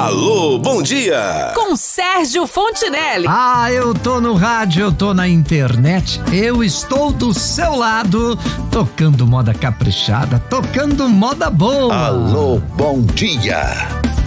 Alô, bom dia! Com Sérgio Fontinelli. Ah, eu tô no rádio, eu tô na internet, eu estou do seu lado, tocando moda caprichada, tocando moda boa. Alô, bom dia!